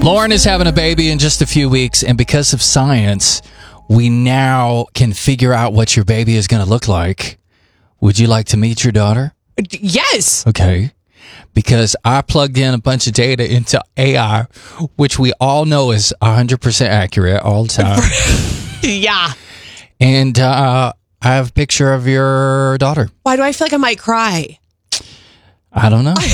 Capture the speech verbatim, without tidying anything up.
Lauren is having a baby in just a few weeks, and because of science, we now can figure out what your baby is going to look like. Would you like to meet your daughter? Yes. Okay. Because I plugged in a bunch of data into A I, which we all know is one hundred percent accurate all the time. Yeah. And uh, I have a picture of your daughter. Why do I feel like I might cry? I don't know.